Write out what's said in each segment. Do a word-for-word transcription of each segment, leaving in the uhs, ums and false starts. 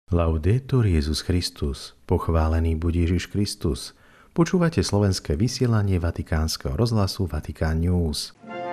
Laudetur Jesus Christus, pochválený buď Ježiš Kristus. Počúvate slovenské vysielanie Vatikánskeho rozhlasu Vatikán News.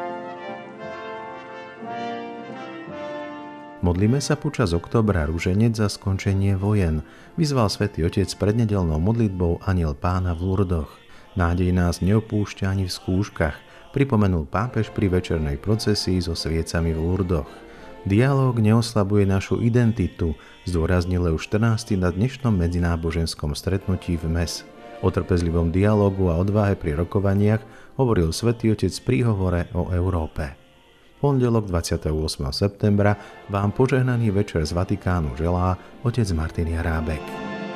Modlíme sa počas októbra ruženec za skončenie vojen, vyzval Svätý Otec pred nedeľnou modlitbou Anjel Pána v Lurdoch. Nádej nás neopúšťa ani v skúškach, pripomenul pápež pri večernej procesii so sviecami v Lurdoch. Dialóg neoslabuje našu identitu, zdôraznil Leus štrnásty na dnešnom medzináboženskom stretnutí v mes. O trpezlivom dialógu a odvahe pri rokovaniach hovoril Svätý Otec v príhovore o Európe. Pondelok dvadsiateho ôsmeho septembra vám požehnaný večer z Vatikánu želá otec Martin Jarábek.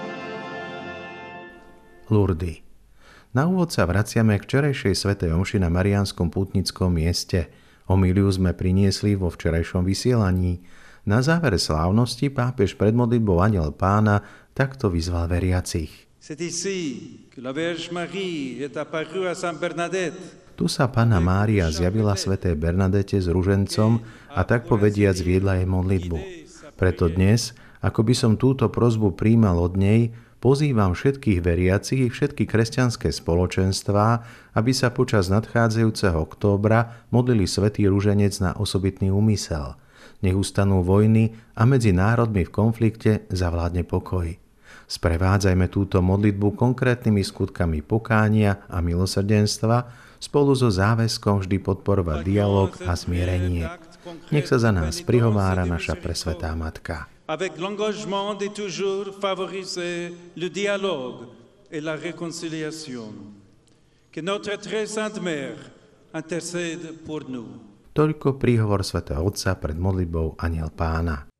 Lurdy. Na úvod sa vraciame k včerajšej svätej omši na Mariánskom pútnickom mieste. Homíliu sme priniesli vo včerajšom vysielaní. Na záver slávnosti pápež pred modlitbou Anjel Pána takto vyzval veriacich. Tu sa Panna Mária zjavila svätej Bernadete s ružencom a tak povediac viedla jej modlitbu. Preto dnes, ako by som túto prosbu prijímal od nej, pozývam všetkých veriacich i všetky kresťanské spoločenstvá, aby sa počas nadchádzajúceho októbra modlili svätý ruženec na osobitný úmysel. Nech ustanú vojny a medzi národmi v konflikte zavládne pokoj. Sprevádzajme túto modlitbu konkrétnymi skutkami pokánia a milosrdenstva spolu so záväzkom vždy podporovať dialóg a zmierenie. Nech sa za nás prihovára naša presvätá Matka. Avec l'engagement de toujours favoriser le dialogue et la réconciliation. Que notre très sainte mère intercède pour nous. Toľko príhovor svätého Otca pred modlitbou Anjel Pána.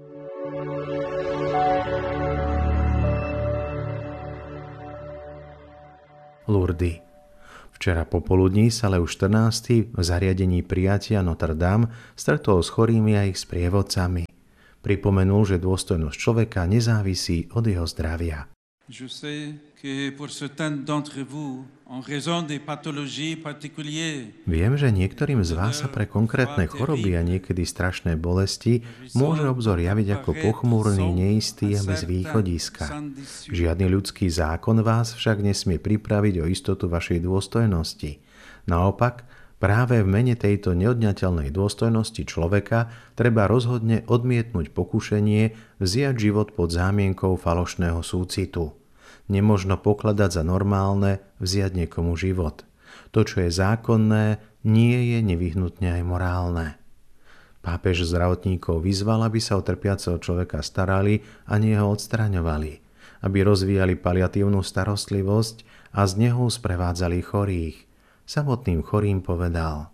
Lurdy. Včera popoludní sa Leus štrnásty v zariadení prijatia Notre Dame stretol s chorými a ich sprievodcami. Pripomenul, že dôstojnosť človeka nezávisí od jeho zdravia. Je sais que pour certains d'entre vous, en raison des pathologies particulières, Viem, že niektorým z vás sa pre konkrétne choroby a niekedy strašné bolesti môže obzor javiť ako pochmúrny, neistý a bez východiska. Žiadny ľudský zákon vás však nesmie pripraviť o istotu vašej dôstojnosti. Naopak, práve v mene tejto neodňateľnej dôstojnosti človeka treba rozhodne odmietnúť pokušenie vziať život pod zámienkou falošného súcitu. Nemožno pokladať za normálne vziať niekomu život. To, čo je zákonné, nie je nevyhnutne aj morálne. Pápež zdravotníkov vyzval, aby sa o trpiaceho človeka starali a nie ho odstraňovali, aby rozvíjali paliatívnu starostlivosť a z neho sprevádzali chorých. Samotným chorým povedal: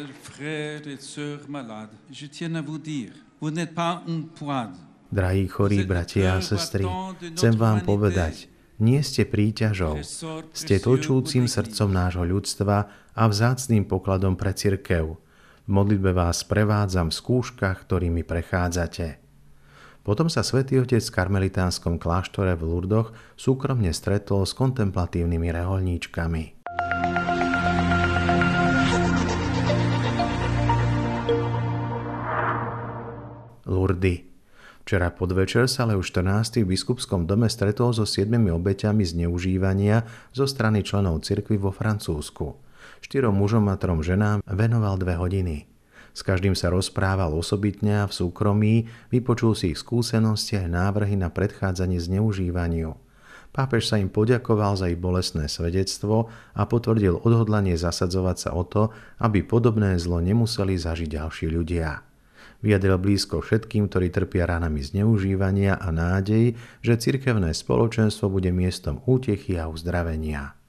Drahí chorí bratia a sestry, chcem vám povedať, nie ste príťažou, ste tlčúcim srdcom nášho ľudstva a vzácnym pokladom pre cirkev. V modlitbe vás prevádzam v skúškach, ktorými prechádzate. Potom sa Svätý Otec v karmelitánskom kláštore v Lurdoch súkromne stretol s kontemplatívnymi rehoľníčkami. Lurdy. Včera podvečer sa Leus štrnásty v biskupskom dome stretol so siedmimi obeťami zneužívania zo strany členov cirkvi vo Francúzsku. Štyrom mužom a trom ženám venoval dve hodiny. S každým sa rozprával osobitne a v súkromí, vypočul si ich skúsenosti a návrhy na predchádzanie zneužívaniu. Pápež sa im poďakoval za ich bolestné svedectvo a potvrdil odhodlanie zasadzovať sa o to, aby podobné zlo nemuseli zažiť ďalší ľudia. Vyjadril blízko všetkým, ktorí trpia ranami zneužívania a nádej, že cirkevné spoločenstvo bude miestom útechy a uzdravenia.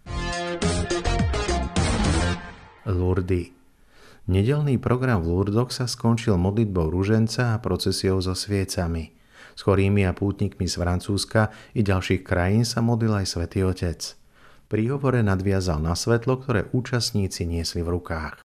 Lurdy. Nedeľný program v Lurdoch sa skončil modlitbou ruženca a procesiou so sviecami. S chorými a pútnikmi z Francúzska i ďalších krajín sa modlil aj Svätý Otec. Pri hovore nadviazal na svetlo, ktoré účastníci niesli v rukách.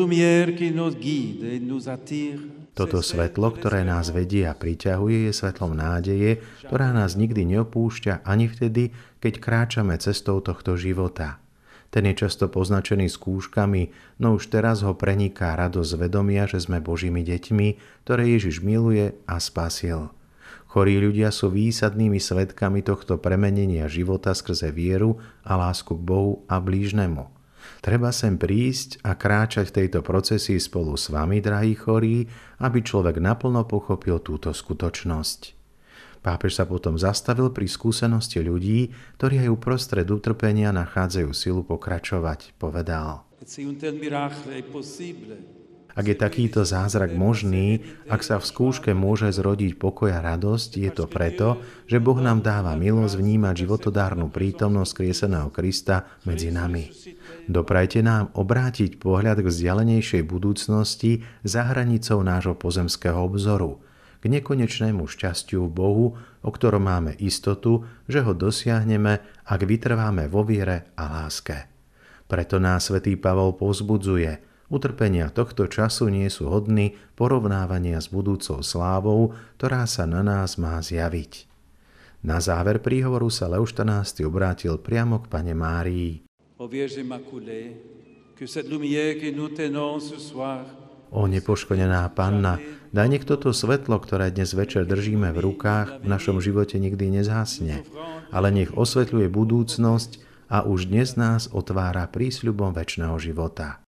Toto svetlo, ktoré nás vedie a priťahuje, je svetlom nádeje, ktorá nás nikdy neopúšťa ani vtedy, keď kráčame cestou tohto života. Ten je často poznačený skúškami, no už teraz ho preniká radosť vedomia, že sme Božími deťmi, ktoré Ježiš miluje a spasil. Chorí ľudia sú výsadnými svedkami tohto premenenia života skrze vieru a lásku k Bohu a blížnemu. Treba sem prísť a kráčať v tejto procesii spolu s vami, drahí chorí, aby človek naplno pochopil túto skutočnosť. Pápež sa potom zastavil pri skúsenosti ľudí, ktorí aj uprostred utrpenia nachádzajú silu pokračovať. Povedal: Ak je takýto zázrak možný, ak sa v skúške môže zrodiť pokoj a radosť, je to preto, že Boh nám dáva milosť vnímať životodárnu prítomnosť skrieseného Krista medzi nami. Doprajte nám obrátiť pohľad k vzdialenejšej budúcnosti za hranicou nášho pozemského obzoru, k nekonečnému šťastiu v Bohu, o ktorom máme istotu, že ho dosiahneme, ak vytrváme vo viere a láske. Preto nás svätý Pavol povzbudzuje: utrpenia tohto času nie sú hodní porovnávania s budúcou slávou, ktorá sa na nás má zjaviť. Na záver príhovoru sa Leoš štrnásty obrátil priamo k Panne Márii. O nepoškodená Panna, daj nech toto svetlo, ktoré dnes večer držíme v rukách, v našom živote nikdy nezhasne, ale nech osvetľuje budúcnosť a už dnes nás otvára prísľubom večného života.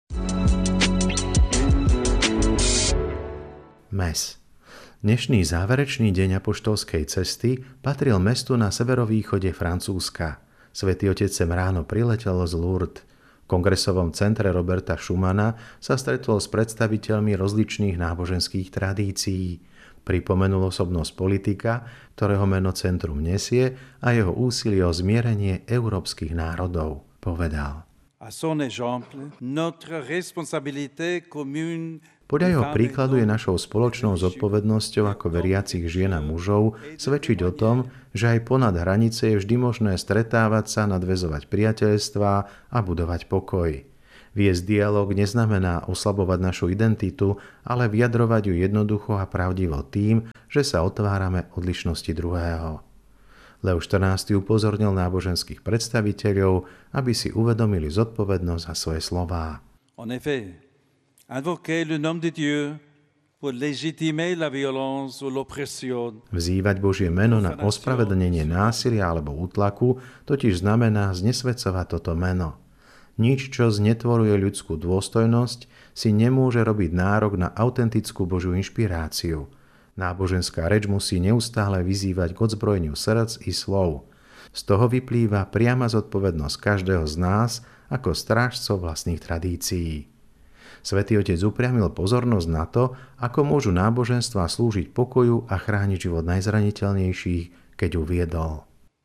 Mes. Dnešný záverečný deň apoštolskej cesty patril mestu na severovýchode Francúzska. Svätý Otec sem ráno priletel z Lourdes. V kongresovom centre Roberta Schumana sa stretol s predstaviteľmi rozličných náboženských tradícií. Pripomenul osobnosť politika, ktorého meno centrum nesie, a jeho úsilie o zmierenie európskych národov. Povedal: À son exemple, notre responsabilité commune. Podľa jeho príkladu je našou spoločnou zodpovednosťou ako veriacich žien a mužov svedčiť o tom, že aj ponad hranice je vždy možné stretávať sa, nadväzovať priateľstvá a budovať pokoj. Viesť dialóg neznamená oslabovať našu identitu, ale vyjadrovať ju jednoducho a pravdivo tým, že sa otvárame odlišnosti druhého. Leoš štrnásty upozornil náboženských predstaviteľov, aby si uvedomili zodpovednosť za svoje slová. En effet, invoquer le nom de Dieu pour légitimer la violence ou l'oppression. Vzývať Božie meno na ospravedlnenie násilia alebo útlaku totiž znamená znesvedcovať toto meno. Nič, čo znetvoruje ľudskú dôstojnosť, si nemôže robiť nárok na autentickú Božiu inšpiráciu. Náboženská reč musí neustále vyzývať k odzbrojeniu srdc i slov. Z toho vyplýva priama zodpovednosť každého z nás ako strážcov vlastných tradícií. Svätý Otec upriamil pozornosť na to, ako môžu náboženstvá slúžiť pokoju a chrániť život najzraniteľnejších, keď uviedol: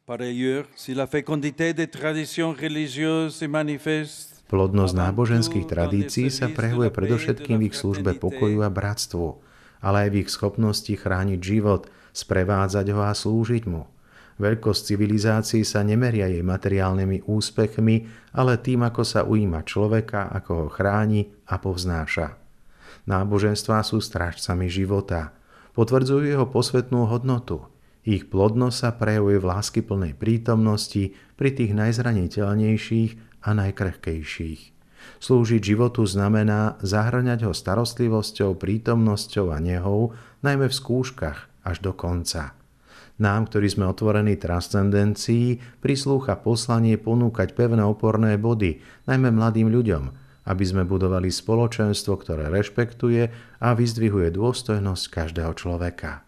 Plodnosť náboženských tradícií sa prejavuje predovšetkým v ich službe pokoju a bratstvu, ale aj v ich schopnosti chrániť život, sprevádzať ho a slúžiť mu. Veľkosť civilizácií sa nemeria jej materiálnymi úspechmi, ale tým, ako sa ujíma človeka, ako ho chráni a povznáša. Náboženstvá sú strážcami života. Potvrdzujú jeho posvetnú hodnotu. Ich plodnosť sa prejavuje v láskyplnej prítomnosti pri tých najzraniteľnejších a najkrehkejších. Slúžiť životu znamená zahŕňať ho starostlivosťou, prítomnosťou a nehou, najmä v skúškach až do konca. Nám, ktorí sme otvorení transcendencii, prislúcha poslanie ponúkať pevné oporné body, najmä mladým ľuďom, aby sme budovali spoločenstvo, ktoré rešpektuje a vyzdvihuje dôstojnosť každého človeka.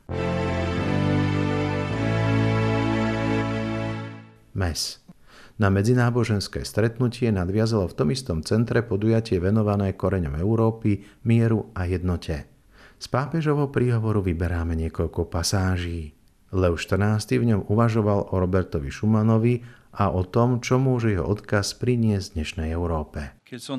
Mes. Na medzináboženské stretnutie nadviazalo v tom istom centre podujatie venované koreňom Európy, mieru a jednote. Z pápežovho príhovoru vyberáme niekoľko pasáží. Leoš štrnásty v ňom uvažoval o Robertovi Schumanovi a o tom, čo môže jeho odkaz priniesť dnešnej Európe.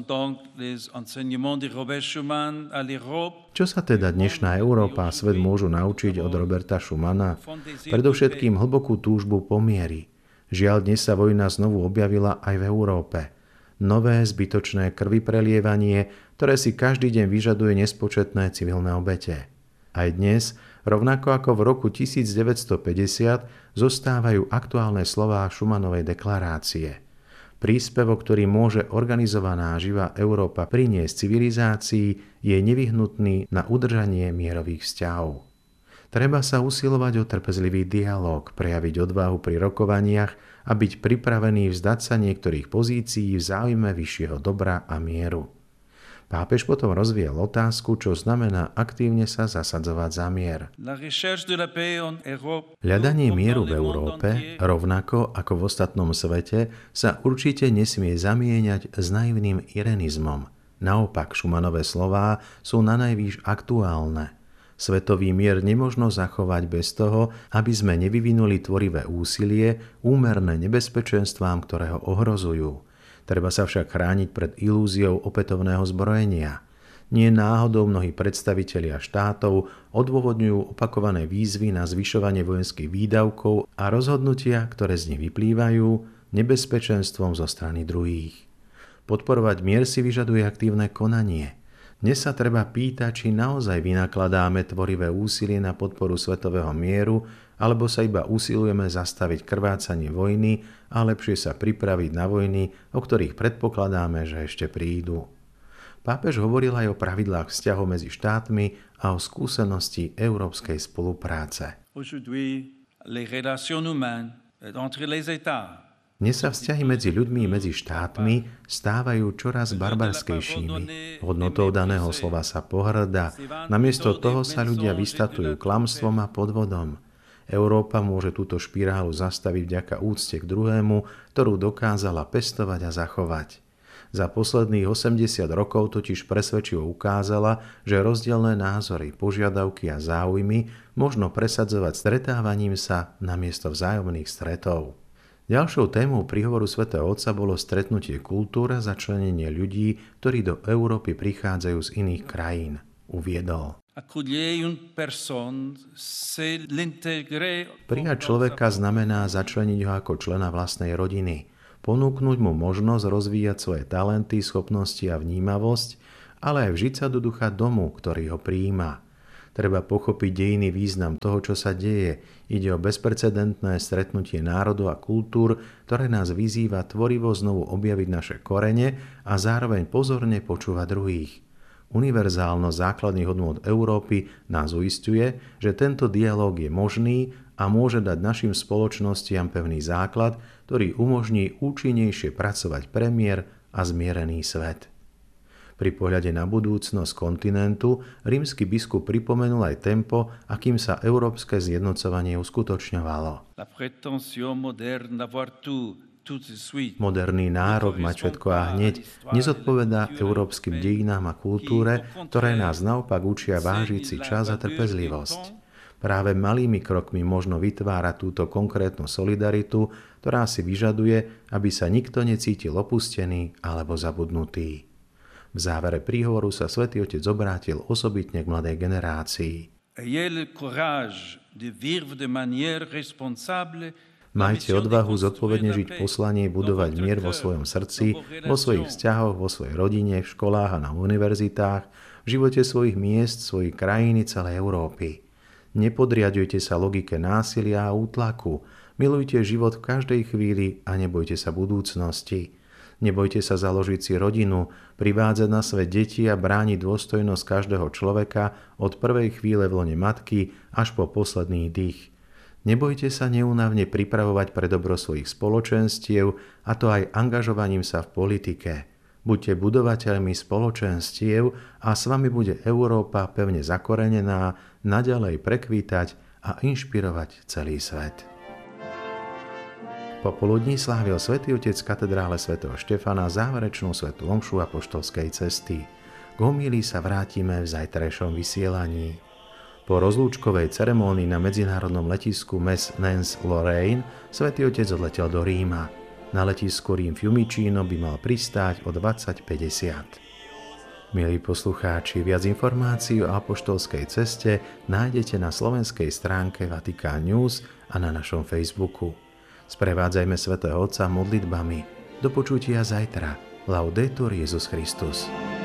Čo sa teda dnešná Európa a svet môžu naučiť od Roberta Schumana? Predovšetkým hlbokú túžbu po mieri. Žiaľ, dnes sa vojna znovu objavila aj v Európe. Nové zbytočné krvi prelievanie, ktoré si každý deň vyžaduje nespočetné civilné obete. Aj dnes, rovnako ako v roku devätnásťstopäťdesiat, zostávajú aktuálne slová Schumanovej deklarácie. Príspevok, ktorý môže organizovaná živá Európa priniesť civilizácii, je nevyhnutný na udržanie mierových vzťahov. Treba sa usilovať o trpezlivý dialóg, prejaviť odvahu pri rokovaniach a byť pripravený vzdať sa niektorých pozícií v záujme vyššieho dobra a mieru. Pápež potom rozvíjal otázku, čo znamená aktívne sa zasadzovať za mier. Hľadanie mieru v Európe, rovnako ako v ostatnom svete, sa určite nesmie zamieňať s naivným irenizmom. Naopak, Schumannove slová sú nanajvýš aktuálne. Svetový mier nemožno zachovať bez toho, aby sme nevyvinuli tvorivé úsilie úmerné nebezpečenstvám, ktoré ho ohrozujú. Treba sa však chrániť pred ilúziou opätovného zbrojenia. Nie náhodou mnohí predstavitelia štátov odôvodňujú opakované výzvy na zvyšovanie vojenských výdavkov a rozhodnutia, ktoré z nich vyplývajú, nebezpečenstvom zo strany druhých. Podporovať mier si vyžaduje aktívne konanie. Dnes sa treba pýtať, či naozaj vynakladáme tvorivé úsilie na podporu svetového mieru, alebo sa iba usilujeme zastaviť krvácanie vojny a lepšie sa pripraviť na vojny, o ktorých predpokladáme, že ešte prídu. Pápež hovoril aj o pravidlách vzťahov medzi štátmi a o skúsenosti európskej spolupráce. Dnes sa vzťahy medzi ľuďmi i medzi štátmi stávajú čoraz barbarskejšími. Hodnotou daného slova sa pohŕda, namiesto toho sa ľudia vystatujú klamstvom a podvodom. Európa môže túto špirálu zastaviť vďaka úcte k druhému, ktorú dokázala pestovať a zachovať. Za posledných osemdesiat rokov totiž presvedčivo ukázala, že rozdielne názory, požiadavky a záujmy možno presadzovať stretávaním sa namiesto vzájomných stretov. Ďalšou témou príhovoru svätého Otca bolo stretnutie kultúr a začlenenie ľudí, ktorí do Európy prichádzajú z iných krajín. Uviedol. Prijať človeka znamená začleniť ho ako člena vlastnej rodiny, ponúknuť mu možnosť rozvíjať svoje talenty, schopnosti a vnímavosť, ale aj vžiť sa do ducha domu, ktorý ho prijíma. Treba pochopiť dejinný význam toho, čo sa deje. Ide o bezprecedentné stretnutie národov a kultúr, ktoré nás vyzýva tvorivo znovu objaviť naše korene a zároveň pozorne počúvať druhých. Univerzálnosť základných hodnôt Európy nás uisťuje, že tento dialóg je možný a môže dať našim spoločnostiam pevný základ, ktorý umožní účinnejšie pracovať pre mier a zmierený svet. Pri pohľade na budúcnosť kontinentu rímsky biskup pripomenul aj tempo, akým sa európske zjednocovanie uskutočňovalo. Moderný národ mať všetko a hneď nezodpovedá európskym dejinám a kultúre, ktoré nás naopak učia vážiť si čas a trpezlivosť. Práve malými krokmi možno vytvárať túto konkrétnu solidaritu, ktorá si vyžaduje, aby sa nikto necítil opustený alebo zabudnutý. V závere príhovoru sa Svätý Otec obrátil osobitne k mladej generácii. Majte odvahu zodpovedne žiť poslanie, budovať mier vo svojom srdci, vo svojich vzťahoch, vo svojej rodine, v školách a na univerzitách, v živote svojich miest, svojej krajiny, celej Európy. Nepodriadujte sa logike násilia a útlaku. Milujte život v každej chvíli a nebojte sa budúcnosti. Nebojte sa založiť si rodinu, privádzať na svet deti a brániť dôstojnosť každého človeka od prvej chvíle v lone matky až po posledný dých. Nebojte sa neúnavne pripravovať pre dobro svojich spoločenstiev, a to aj angažovaním sa v politike. Buďte budovateľmi spoločenstiev a s vami bude Európa pevne zakorenená, naďalej prekvítať a inšpirovať celý svet. Popoludní slávil Svätý Otec v katedrále svätého Štefana záverečnú svätú omšu apoštolskej cesty. K homílii sa vrátime v zajtrajšom vysielaní. Po rozlúčkovej ceremónii na medzinárodnom letisku Metz-Nance-Lorraine Svätý Otec odletel do Ríma. Na letisku Rím Fiumicino by mal pristáť o dvadsať päťdesiat. Milí poslucháči, viac informácií o apoštolskej ceste nájdete na slovenskej stránke Vatikán News a na našom Facebooku. Sprevádzajme svätého Otca modlitbami. Do počutia zajtra. Laudetur Jesus Christus.